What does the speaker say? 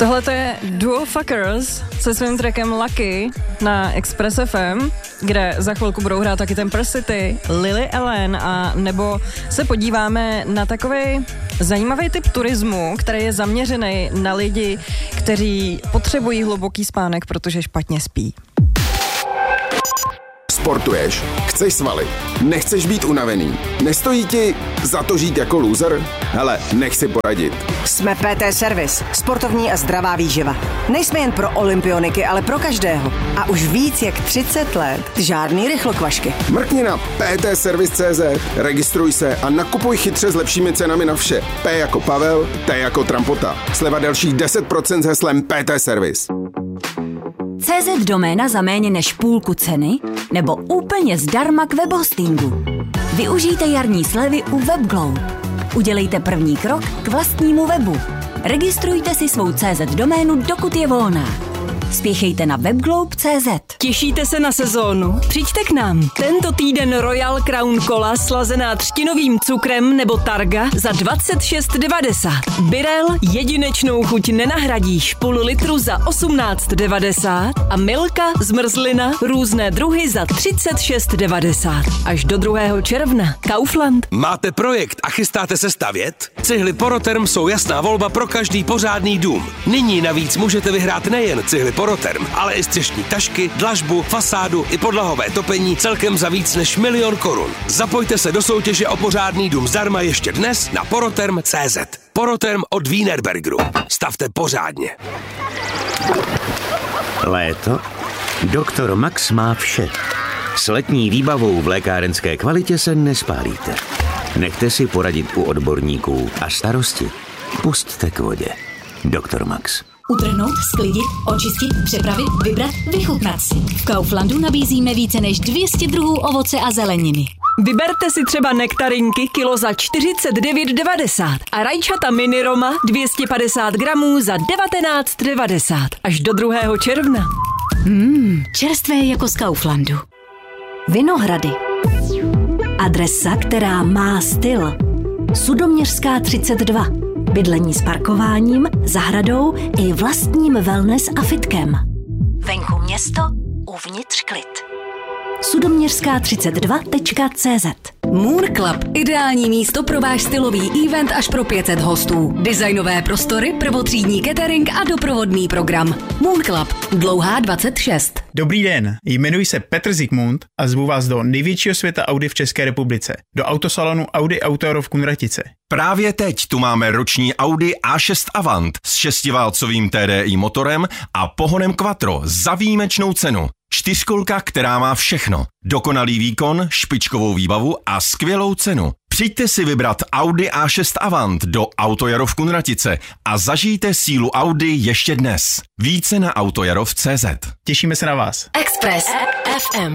Tohle je Duo Fuckers se svým trackem Lucky na Express FM, kde za chvilku budou hrát taky Temper City, Lily Allen a nebo se podíváme na takový zajímavý typ turismu, který je zaměřený na lidi, kteří potřebují hluboký spánek, protože špatně spí. Sportuješ? Chceš svaly? Nechceš být unavený? Nestojí ti za to žít jako loser? Hele, nech si poradit. Jsme PT Service, sportovní a zdravá výživa. Nejsme jen pro olympioniky, ale pro každého. A už víc jak 30 let žádný rychlokvašky. Mrkni na ptservice.cz, registruj se a nakupuj chytře s lepšími cenami na vše. P jako Pavel, T jako Trampota. Sleva dalších 10% s heslem PT Service. CZ doména za méně než půlku ceny nebo úplně zdarma k webhostingu. Využijte jarní slevy u WebGlow. Udělejte první krok k vlastnímu webu. Registrujte si svou CZ doménu, dokud je volná. Spěchejte na webglobe.cz. Těšíte se na sezónu? Přijďte k nám. Tento týden Royal Crown Cola slazená třtinovým cukrem nebo Targa za 26,90. Birel jedinečnou chuť nenahradíš, půl litru za 18,90 a Milka zmrzlina různé druhy za 36,90. Až do 2. června. Kaufland. Máte projekt a chystáte se stavět? Cihly Poroterm jsou jasná volba pro každý pořádný dům. Nyní navíc můžete vyhrát nejen cihly Poroterm, ale i střešní tašky, dlažbu, fasádu i podlahové topení celkem za víc než 1 000 000 korun. Zapojte se do soutěže o pořádný dům zdarma ještě dnes na poroterm.cz. Poroterm od Wienerbergeru. Stavte pořádně. Léto? Doktor Max má vše. S letní výbavou v lékárenské kvalitě se nespálíte. Nechte si poradit u odborníků a starosti pusťte k vodě. Doktor Max. Utrhnout, sklidit, očistit, přepravit, vybrat, vychutnat si. V Kauflandu nabízíme více než 200 druhů ovoce a zeleniny. Vyberte si třeba nektarinky kilo za 49,90 a rajčata mini Roma 250 gramů za 19,90 až do 2. června. Čerstvé jako z Kauflandu. Vinohrady. Adresa, která má styl. Sudoměřská 32. Bydlení s parkováním, zahradou i vlastním wellness a fitkem. Venku město, uvnitř klid. Sudoměřská32.cz. Moon Club. Ideální místo pro váš stylový event až pro 500 hostů. Designové prostory, prvotřídní catering a doprovodný program. Moon Club. Dlouhá 26. Dobrý den, jmenuji se Petr Zikmund a zvu vás do největšího světa Audi v České republice, do autosalonu Audi Auto v Kunratice. Právě teď tu máme roční Audi A6 Avant s 6válcovým TDI motorem a pohonem Quattro za výjimečnou cenu. 4kolka, která má všechno. Dokonalý výkon, špičkovou výbavu a skvělou cenu. Přijďte si vybrat Audi A6 Avant do Autojaro v Kunratice a zažijte sílu Audi ještě dnes. Více na autojarov.cz. Těšíme se na vás. Express FM.